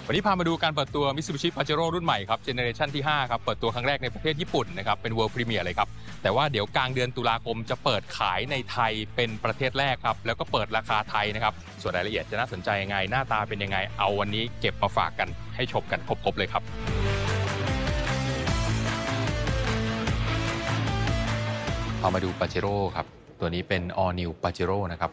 วันนี้พามาดูการเปิดตัว Mitsubishi Pajero รุ่นใหม่ครับเจเนอเรชันที่5ครับเปิดตัวครั้งแรกในประเทศญี่ปุ่นนะครับเป็น World Premiere เลยครับแต่ว่าเดี๋ยวกลางเดือนตุลาคมจะเปิดขายในไทยเป็นประเทศแรกครับแล้วก็เปิดราคาไทยนะครับส่วนรายละเอียดจะน่าสนใจยังไงหน้าตาเป็นยังไงเอาวันนี้เก็บมาฝากกันให้ชมกันครบๆเลยครับพามาดู Pajero ครับตัวนี้เป็น All New Pajero นะครับ